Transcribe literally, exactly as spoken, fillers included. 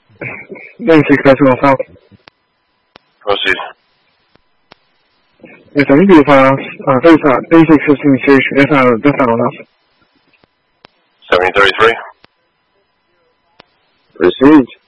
ninety-six Decimal South. Proceed. Yes, I need to file uh, thirty-six fifteen initiation. That's not, that's not enough. seventy thirty-three. Received.